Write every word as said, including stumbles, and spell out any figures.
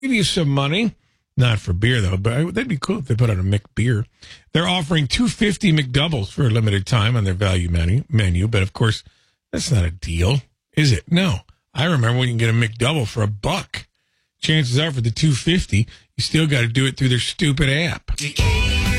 Give you some money. Not for beer, though, but that'd be cool if they put out a McBeer. They're offering two hundred fifty McDoubles for a limited time on their value menu, menu, but of course, that's not a deal, is it? No. I remember when you can get a McDouble for a buck. Chances are for the two hundred fifty, you still got to do it through their stupid app.